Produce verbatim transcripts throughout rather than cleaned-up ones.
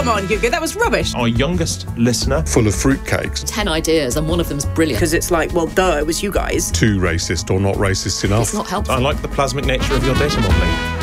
come on, Hugo, that was rubbish. Our youngest listener. Full of fruitcakes. Ten ideas and one of them's brilliant. Because it's like, well, duh, it was you guys. Too racist or not racist enough. It's not helpful. I like the plasmic nature of your data modelling.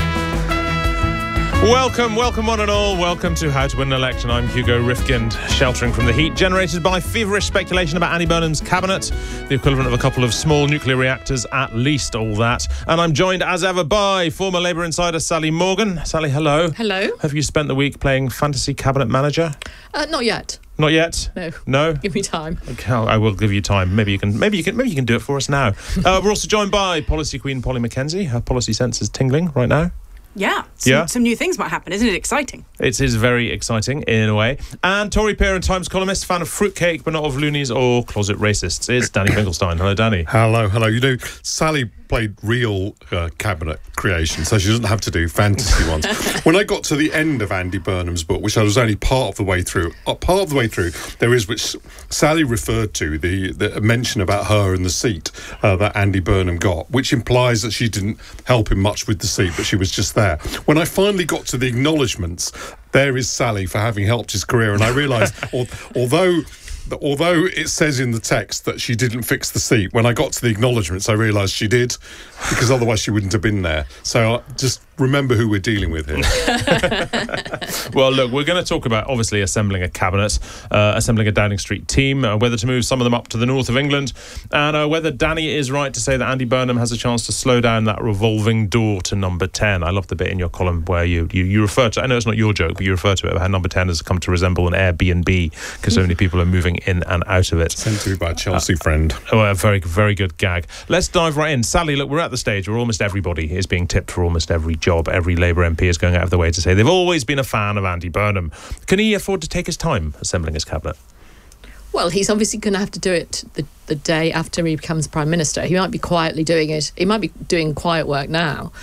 Welcome, welcome one and all. Welcome to How to Win an Election. I'm Hugo Rifkind, sheltering from the heat generated by feverish speculation about Andy Burnham's cabinet, the equivalent of a couple of small nuclear reactors, at least all that. And I'm joined as ever by former Labour insider Sally Morgan. Sally, hello. Hello. Have you spent the week playing fantasy cabinet manager? Uh, not yet. Not yet. No. No. Give me time. Okay, I will give you time. Maybe you can. Maybe you can. Maybe you can do it for us now. uh, we're also joined by policy queen Polly Mackenzie. Her policy sense is tingling right now. Yeah, some, yeah. some new things might happen. Isn't it exciting? It is very exciting, in a way. And Tory peer and Times columnist, fan of fruitcake, but not of loonies or closet racists, is Danny Finkelstein. Hello, Danny. Hello, hello. You know, Sally played real uh, cabinet creation, so she doesn't have to do fantasy ones. When I got to the end of Andy Burnham's book, which I was only part of the way through, uh, part of the way through, there is, which Sally referred to, the, the mention about her and the seat uh, that Andy Burnham got, which implies that she didn't help him much with the seat, but she was just there. When I finally got to the acknowledgements, there is Sally for having helped his career, and I realised, al- although... Although it says in the text that she didn't fix the seat, when I got to the acknowledgements, I realised she did, because otherwise she wouldn't have been there. So uh, just remember who we're dealing with here. Well, look, we're going to talk about, obviously, assembling a cabinet, uh, assembling a Downing Street team, uh, whether to move some of them up to the north of England, and uh, whether Danny is right to say that Andy Burnham has a chance to slow down that revolving door to number ten. I love the bit in your column where you, you, you refer to, I know it's not your joke, but you refer to it, how number ten has come to resemble an Airbnb, because so many people are moving in and out of it. Sent to me by a Chelsea uh, friend. Oh, a very, very good gag. Let's dive right in. Sally, look, we're at the stage where almost everybody is being tipped for almost every job. Every Labour M P is going out of their way to say they've always been a fan of Andy Burnham. Can he afford to take his time assembling his cabinet? Well, he's obviously going to have to do it the, the day after he becomes Prime Minister. He might be quietly doing it. He might be doing quiet work now.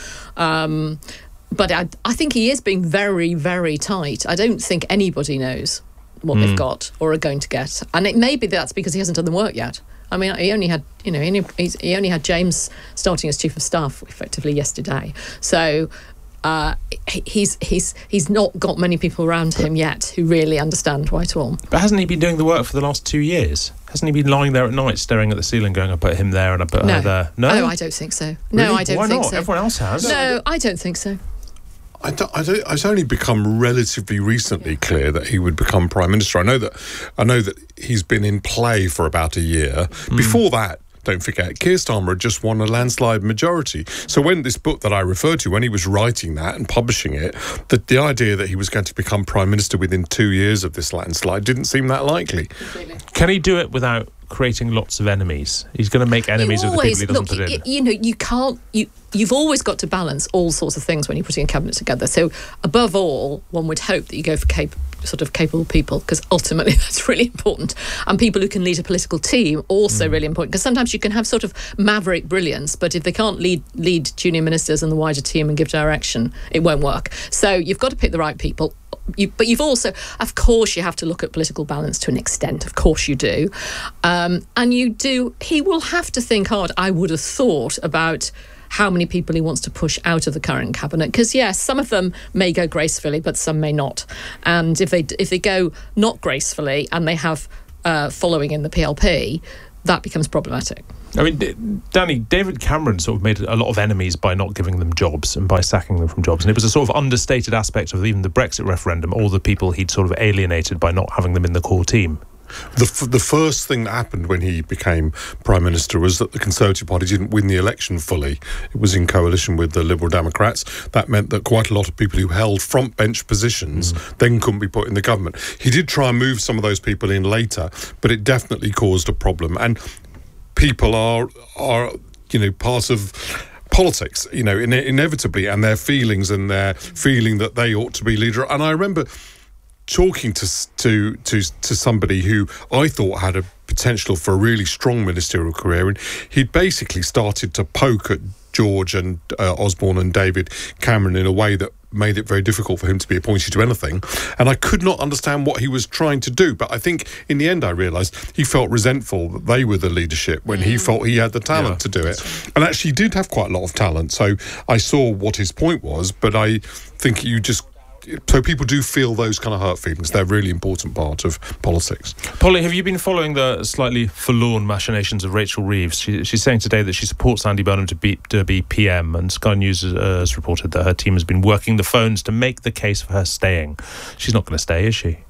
Um, but I, I think he is being very, very tight. I don't think anybody knows what mm. they've got or are going to get. And it may be that's because he hasn't done the work yet. I mean, he only had, you know, he only, he's, he only had James starting as Chief of Staff effectively yesterday. So uh, he's he's he's not got many people around him yet who really understand Whitehall. But hasn't he been doing the work for the last two years? Hasn't he been lying there at night staring at the ceiling going, I put him there and I put no. her there? No? Oh, I don't think so. No, really? I don't Why think not? so. Everyone else has. No, I don't think so. I don't, I don't, it's only become relatively recently clear that he would become Prime Minister. I know that I know that he's been in play for about a year. Mm. Before that, don't forget, Keir Starmer had just won a landslide majority. So when this book that I referred to, when he was writing that and publishing it, the, the idea that he was going to become Prime Minister within two years of this landslide didn't seem that likely. Completely. Can he do it without creating lots of enemies? He's going to make enemies you of the always, people he doesn't look, put in. You, you know, you can't... You, You've always got to balance all sorts of things when you're putting a cabinet together. So, above all, one would hope that you go for cap- sort of capable people, because ultimately that's really important. And people who can lead a political team, also mm. really important, because sometimes you can have sort of maverick brilliance, but if they can't lead lead junior ministers and the wider team and give direction, it won't work. So you've got to pick the right people. You, but you've also, of course, you have to look at political balance to an extent. Of course you do. Um, and you do, he will have to think hard, I would have thought, about how many people he wants to push out of the current cabinet, because yes, some of them may go gracefully, but some may not. And if they if they go not gracefully and they have uh, following in the P L P, that becomes problematic. I mean, D- Danny, David Cameron sort of made a lot of enemies by not giving them jobs and by sacking them from jobs, and it was a sort of understated aspect of even the Brexit referendum, all the people he'd sort of alienated by not having them in the core team. The f- the first thing that happened when he became Prime Minister was that the Conservative Party didn't win the election fully. It was in coalition with the Liberal Democrats. That meant that quite a lot of people who held front bench positions mm. then couldn't be put in the government. He did try and move some of those people in later, but it definitely caused a problem. And people are are you know part of politics, you know, in- inevitably, and their feelings and their feeling that they ought to be leader. And I remember talking to to to to somebody who I thought had a potential for a really strong ministerial career, and he'd basically started to poke at George and uh, Osborne and David Cameron in a way that made it very difficult for him to be appointed to anything. And I could not understand what he was trying to do. But I think in the end I realised he felt resentful that they were the leadership when he felt he had the talent yeah. to do it. And actually he did have quite a lot of talent. So I saw what his point was, but I think you just so people do feel those kind of hurt feelings. They're a really important part of politics. Polly, have you been following the slightly forlorn machinations of Rachel Reeves? She, she's saying today that she supports Andy Burnham to be, to be P M, and Sky News has, uh, has reported that her team has been working the phones to make the case for her staying. She's not going to stay, is she?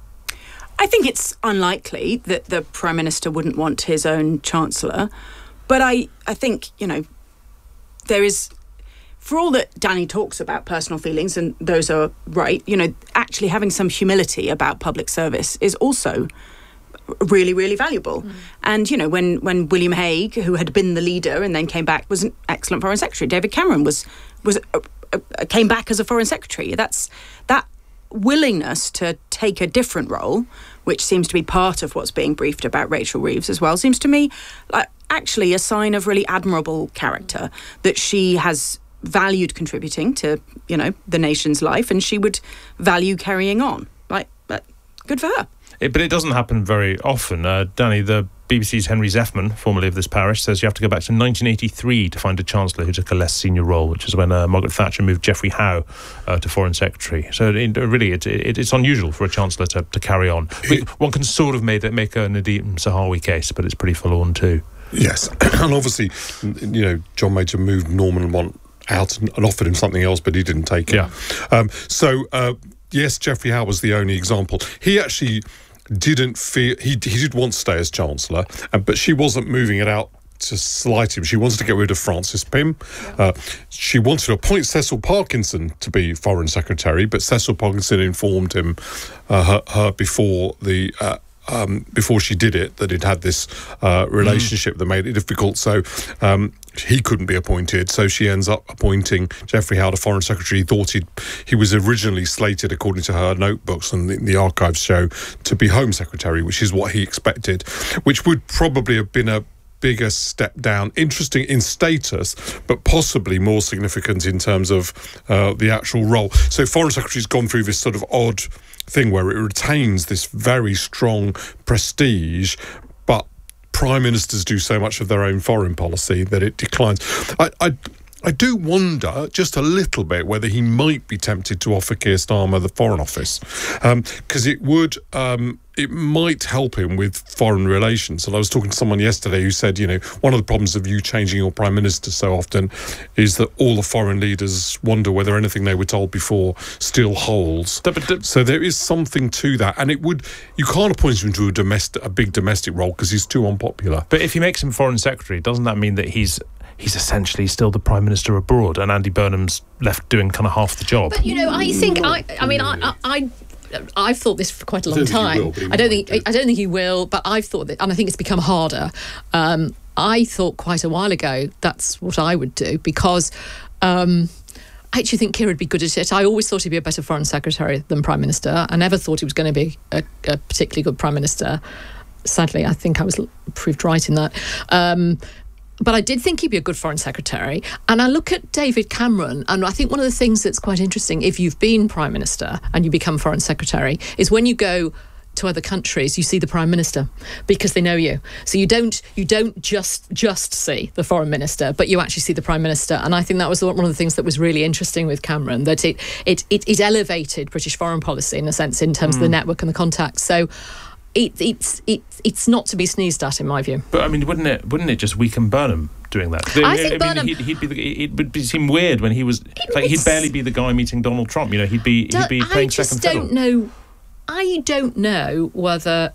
I think it's unlikely that the Prime Minister wouldn't want his own Chancellor. But I, I think, you know, there is, for all that Danny talks about personal feelings, and those are right, you know, actually having some humility about public service is also really, really valuable. Mm. And, you know, when, when William Hague, who had been the leader and then came back, was an excellent Foreign Secretary. David Cameron was, was uh, uh, came back as a Foreign Secretary. That's that willingness to take a different role, which seems to be part of what's being briefed about Rachel Reeves as well, seems to me like actually a sign of really admirable character, that she has valued contributing to, you know, the nation's life, and she would value carrying on. Like, but good for her. It, but it doesn't happen very often. Uh, Danny, the B B C's Henry Zeffman, formerly of this parish, says you have to go back to nineteen eighty-three to find a Chancellor who took a less senior role, which is when uh, Margaret Thatcher moved Geoffrey Howe uh, to Foreign Secretary. So it, really, it, it, it's unusual for a Chancellor to, to carry on. We, one can sort of make, make a Nadeem Zahawi case, but it's pretty forlorn too. Yes, and obviously, you know, John Major moved Norman Lamont out and, and offered him something else, but he didn't take it. Yeah. Um, so, uh, yes, Geoffrey Howe was the only example. He actually didn't feel he, he did want to stay as Chancellor, uh, but she wasn't moving it out to slight him. She wanted to get rid of Francis Pym. Yeah. Uh, she wanted to appoint Cecil Parkinson to be Foreign Secretary, but Cecil Parkinson informed him uh, her, her before the. Uh, Um, before she did it, that it had this uh, relationship mm. that made it difficult. So um, he couldn't be appointed. So she ends up appointing Geoffrey Howe to Foreign Secretary. He thought he'd, he was originally slated, according to her notebooks and the, the archives show, to be Home Secretary, which is what he expected, which would probably have been a bigger step down, interesting in status, but possibly more significant in terms of uh, the actual role. So Foreign Secretary's gone through this sort of odd thing where it retains this very strong prestige, but prime ministers do so much of their own foreign policy that it declines. I, I, I do wonder just a little bit whether he might be tempted to offer Keir Starmer the Foreign Office, because um, it would... Um, it might help him with foreign relations. And I was talking to someone yesterday who said, you know, one of the problems of you changing your prime minister so often is that all the foreign leaders wonder whether anything they were told before still holds. So there is something to that. And it would, you can't appoint him to a domestic, a big domestic role because he's too unpopular. But if he makes him Foreign Secretary, doesn't that mean that he's he's essentially still the Prime Minister abroad and Andy Burnham's left doing kind of half the job? But, you know, I think, I, I mean, I... I, I I've thought this for quite a long time. I don't think I don't think he will, but I've thought that, and I think it's become harder. Um, I thought quite a while ago that's what I would do, because um, I actually think Keir would be good at it. I always thought he'd be a better Foreign Secretary than Prime Minister. I never thought he was going to be a, a particularly good Prime Minister. Sadly, I think I was proved right in that. Um, But I did think he'd be a good Foreign Secretary. And I look at David Cameron, and I think one of the things that's quite interesting, if you've been Prime Minister and you become Foreign Secretary, is when you go to other countries, you see the Prime Minister because they know you. So you don't you don't just just see the Foreign Minister, but you actually see the Prime Minister. And I think that was one of the things that was really interesting with Cameron, that it it it, it elevated British foreign policy in a sense in terms mm. of the network and the contacts. So It, it's it, it's not to be sneezed at, in my view. But I mean, wouldn't it wouldn't it just weaken Burnham doing that? I, I think I Burnham. Mean, he'd, he'd be the, it would be, seem weird when he was it, like he'd barely be the guy meeting Donald Trump. You know, he'd be do, he'd be playing I just second don't fiddle. know. I don't know whether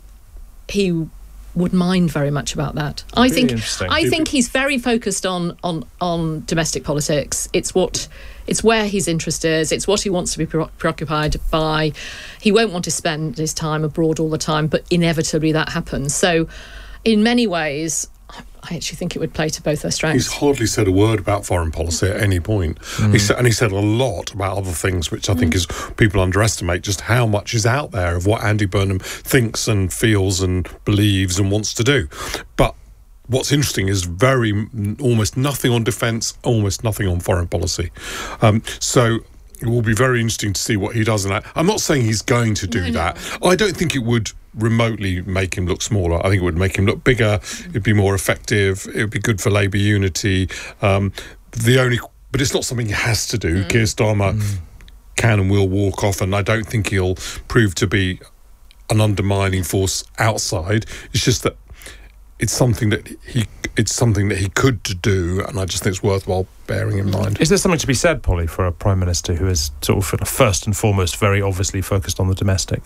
he would mind very much about that. I really think I It'd think be... he's very focused on on on domestic politics. It's what. It's where his interest is. It's what he wants to be pre- preoccupied by. He won't want to spend his time abroad all the time, but inevitably that happens. So, in many ways, I actually think it would play to both their strengths. He's hardly said a word about foreign policy at any point. Mm. He said, and he said a lot about other things, which I think mm. is people underestimate just how much is out there of what Andy Burnham thinks and feels and believes and wants to do. But what's interesting is very almost nothing on defence, almost nothing on foreign policy. Um, so it will be very interesting to see what he does in that. I'm not saying he's going to do no, that. No. I don't think it would remotely make him look smaller. I think it would make him look bigger. It'd be more effective. It would be good for Labour unity. Um, the only, but it's not something he has to do. Mm. Keir Starmer. Mm. can and will walk off, and I don't think he'll prove to be an undermining force outside. It's just that it's something that he it's something that he could do, and I just think it's worthwhile bearing in mind. Is there something to be said, Polly, for a Prime Minister who is sort of first and foremost very obviously focused on the domestic?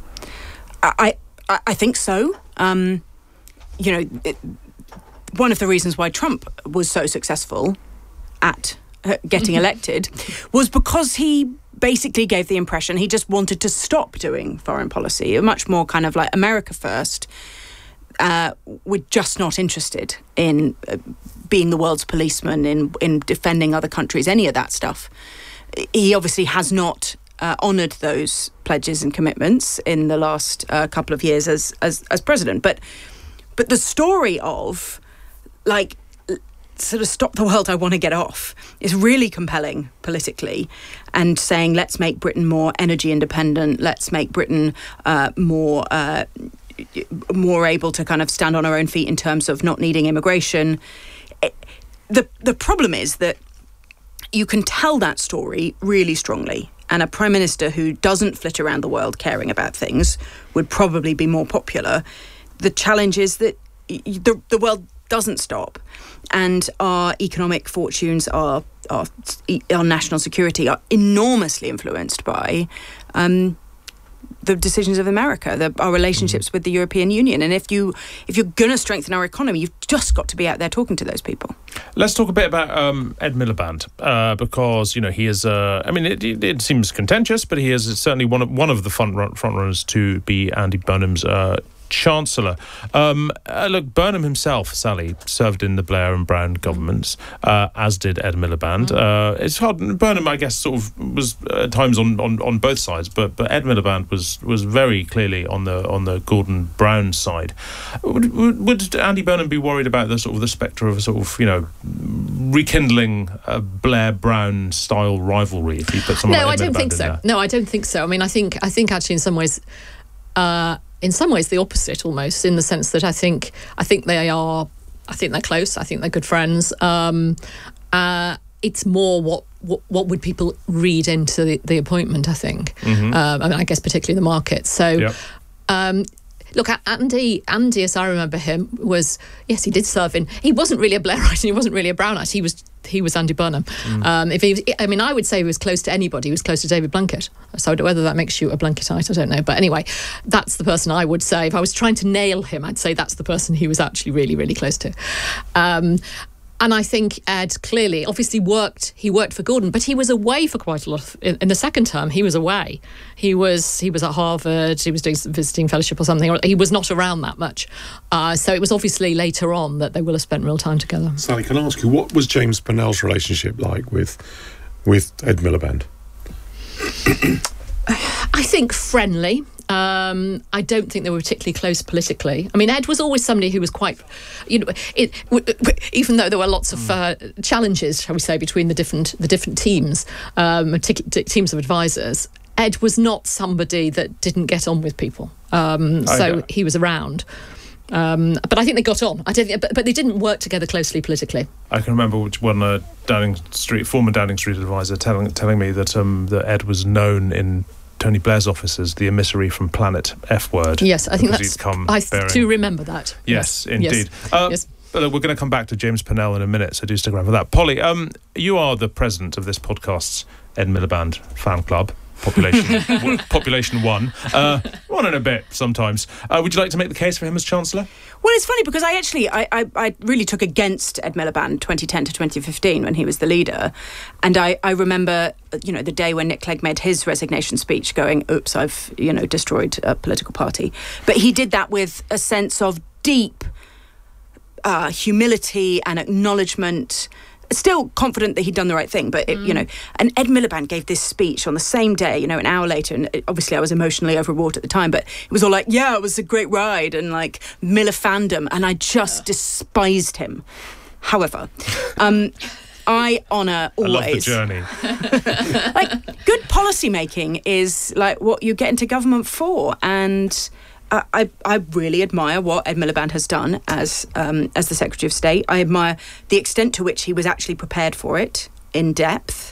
I I, I think so. Um, you know, it, one of the reasons why Trump was so successful at uh, getting elected was because he basically gave the impression he just wanted to stop doing foreign policy, a much more kind of like America first. Uh, we're just not interested in uh, being the world's policeman, in in defending other countries, any of that stuff. He obviously has not uh, honoured those pledges and commitments in the last uh, couple of years as, as as president. But but the story of like sort of stop the world, I want to get off is really compelling politically, and saying let's make Britain more energy independent, let's make Britain uh, more. Uh, more able to kind of stand on our own feet in terms of not needing immigration. It, the the problem is that you can tell that story really strongly, and a Prime Minister who doesn't flit around the world caring about things would probably be more popular. The challenge is that the, the world doesn't stop, and our economic fortunes, our, our, our national security are enormously influenced by um, the decisions of America, the, our relationships with the European Union. And if you if you're going to strengthen our economy, you've just got to be out there talking to those people. Let's talk a bit about um, Ed Miliband, uh, because you know he is. Uh, I mean, it, it, it seems contentious, but he is certainly one of one of the front run, front runners to be Andy Burnham's Uh, Chancellor. Um, uh, look, Burnham himself, Sally, served in the Blair and Brown governments, uh, as did Ed Miliband. Mm. Uh, it's hard. Burnham, I guess, sort of was at times on, on, on both sides, but but Ed Miliband was was very clearly on the on the Gordon Brown side. Would, would, would Andy Burnham be worried about the sort of the spectre of a sort of you know rekindling a Blair Brown style rivalry if he put someone no, like Ed I don't Miliband think in so. there? No, I don't think so. I mean, I think I think actually in some ways. Uh, In some ways, the opposite, almost, in the sense that I think I think they are, I think they're close. I think they're good friends. Um, uh, it's more what, what what would people read into the, the appointment? I think. Mm-hmm. Um, I mean, I guess particularly the market. So. Yep. Um, Look, Andy, Andy, as I remember him, was, yes, he did serve in, he wasn't really a Blairite and he wasn't really a Brownite. He was he was Andy Burnham. Mm. Um, if he, I mean, I would say he was close to anybody. He was close to David Blunkett. So whether that makes you a Blunketite, I don't know. But anyway, that's the person I would say. If I was trying to nail him, I'd say that's the person he was actually really, really close to. Um, And I think Ed clearly, obviously worked, he worked for Gordon, but he was away for quite a lot. Of, in, in the second term, he was away. He was he was at Harvard, he was doing some visiting fellowship or something. He was not around that much. Uh, so it was obviously later on that they will have spent real time together. Sally, can I ask you, what was James Purnell's relationship like with, with Ed Miliband? I think friendly. Um, I don't think they were particularly close politically. I mean, Ed was always somebody who was quite, you know, it, even though there were lots of uh, challenges, shall we say, between the different the different teams, um, t- teams of advisors. Ed was not somebody that didn't get on with people, um, so know. he was around. Um, but I think they got on. I don't think, but, but they didn't work together closely politically. I can remember which one uh, Downing Street, former Downing Street advisor, telling telling me that um, that Ed was known in Tony Blair's office as the emissary from Planet F Word. Yes, I think that's. Come I bearing, do remember that. Yes, yes. indeed. Yes. Uh, yes. But we're going to come back to James Purnell in a minute, so do stick around for that. Polly, um, you are the president of this podcast's Ed Miliband fan club. Population w- population one. Uh, one and a bit sometimes. Uh, would you like to make the case for him as Chancellor? Well, it's funny because I actually, I, I, I really took against Ed Miliband twenty ten to twenty fifteen when he was the leader. And I, I remember, you know, the day when Nick Clegg made his resignation speech going, oops, I've, you know, destroyed a political party. But he did that with a sense of deep uh, humility and acknowledgement. Still confident that he'd done the right thing, but it, mm. you know, and Ed Miliband gave this speech on the same day, you know, an hour later, and it, obviously I was emotionally overwrought at the time, but it was all like, yeah, it was a great ride, and like Milifandom, and I just yeah. despised him. However, um, I honour always. I love the journey. Like, good policy making is like what you get into government for, and Uh, I, I really admire what Ed Miliband has done as um, as the Secretary of State. I admire the extent to which he was actually prepared for it in depth.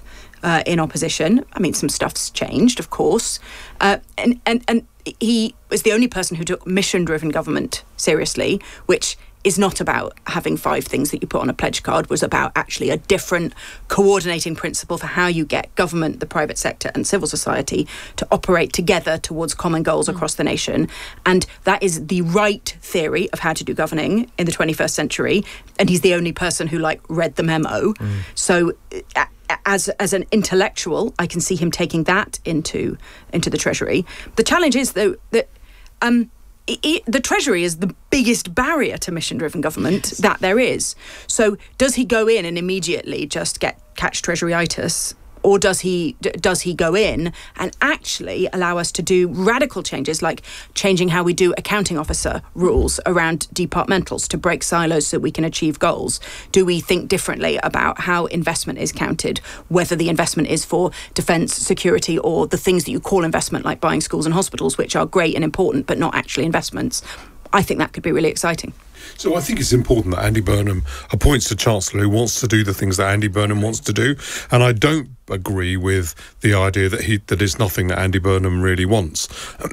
uh, in opposition. I mean, some stuff's changed, of course. Uh, and, and, and he was the only person who took mission-driven government seriously, which is not about having five things that you put on a pledge card, was about actually a different coordinating principle for how you get government, the private sector and civil society to operate together towards common goals mm. across the nation. And that is the right theory of how to do governing in the twenty-first century. And he's the only person who, like, read the memo. Mm. So uh, as as an intellectual, I can see him taking that into into the Treasury. The challenge is, though, that um, it, it, the Treasury is the biggest barrier to mission-driven government yes. that there is. So does he go in and immediately just get catch Treasury-itis? Or does he d- does he go in and actually allow us to do radical changes, like changing how we do accounting officer rules around departmentals to break silos so we can achieve goals? Do we think differently about how investment is counted, whether the investment is for defence, security, or the things that you call investment, like buying schools and hospitals, which are great and important, but not actually investments? I think that could be really exciting. So I think it's important that Andy Burnham appoints a Chancellor who wants to do the things that Andy Burnham wants to do. And I don't agree with the idea that he that it's nothing that Andy Burnham really wants.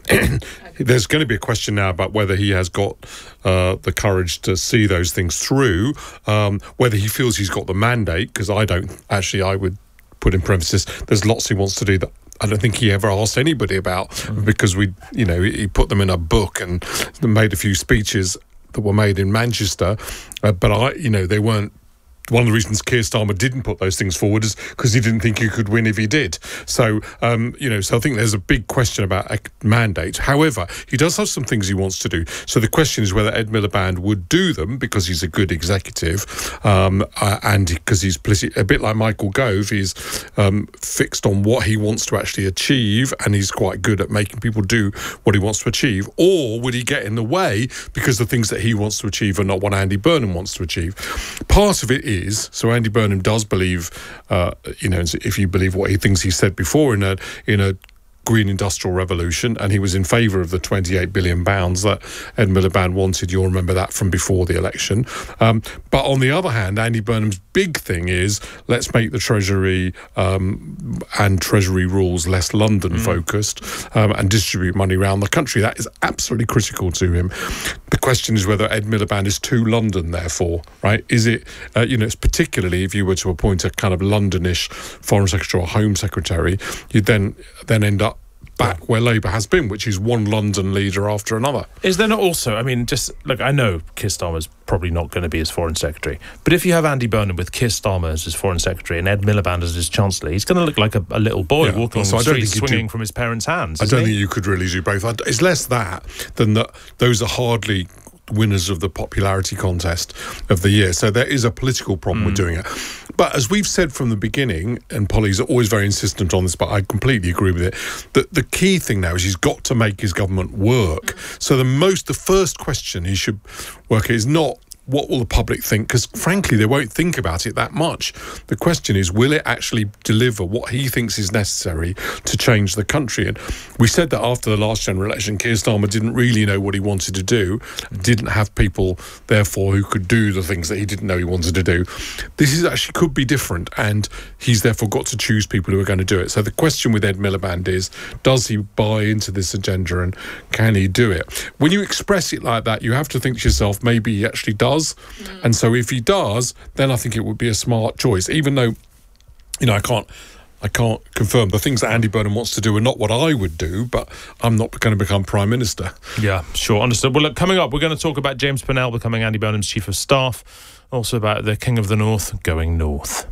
There's going to be a question now about whether he has got uh, the courage to see those things through, um, whether he feels he's got the mandate, because I don't. Actually, I would put in parenthesis, there's lots he wants to do that I don't think he ever asked anybody about, mm. because we, you know, he put them in a book and made a few speeches that were made in Manchester, uh, but I, you know, they weren't. One of the reasons Keir Starmer didn't put those things forward is because he didn't think he could win if he did. So, um, you know, so I think there's a big question about a mandate. However, he does have some things he wants to do. So the question is whether Ed Miliband would do them because he's a good executive, um, uh, and because he's a bit like Michael Gove, he's um, fixed on what he wants to actually achieve, and he's quite good at making people do what he wants to achieve. Or would he get in the way because the things that he wants to achieve are not what Andy Burnham wants to achieve? Part of it is Is, so Andy Burnham does believe, uh, you know, if you believe what he thinks he said before, in a in a green industrial revolution, and he was in favour of the twenty-eight billion pounds that Ed Miliband wanted. You'll remember that from before the election. Um, but on the other hand, Andy Burnham's big thing is, let's make the Treasury um, and Treasury rules less London mm. focused, um, and distribute money around the country. That is absolutely critical to him. The question is whether Ed Miliband is too London, therefore, right? Is it, uh, you know, it's particularly if you were to appoint a kind of Londonish Foreign Secretary or Home Secretary, you'd then then end up back where Labour has been, which is one London leader after another. Is there not also, I mean, just, look, I know Keir Starmer's probably not going to be his Foreign Secretary, but if you have Andy Burnham with Keir Starmer as his Foreign Secretary and Ed Miliband as his Chancellor, he's going to look like a, a little boy yeah, walking so on the street swinging do, from his parents' hands. I don't he? think you could really do both. It's less that than that those are hardly winners of the popularity contest of the year. So there is a political problem mm. with doing it. But as we've said from the beginning, and Polly's always very insistent on this, but I completely agree with it, that the key thing now is he's got to make his government work. So the most, the first question he should work is not, what will the public think? Because frankly, they won't think about it that much. The question is, will it actually deliver what he thinks is necessary to change the country? And we said that after the last general election, Keir Starmer didn't really know what he wanted to do, didn't have people, therefore, who could do the things that he didn't know he wanted to do. This is actually could be different, and he's therefore got to choose people who are going to do it. So the question with Ed Miliband is, does he buy into this agenda, and can he do it? When you express it like that, you have to think to yourself, maybe he actually does. Mm. And so if he does, then I think it would be a smart choice, even though, you know, I can't I can't confirm the things that Andy Burnham wants to do are not what I would do, but I'm not going to become Prime Minister. Yeah, sure, understood. Well, look, coming up, we're going to talk about James Purnell becoming Andy Burnham's Chief of Staff, also about the King of the North going north.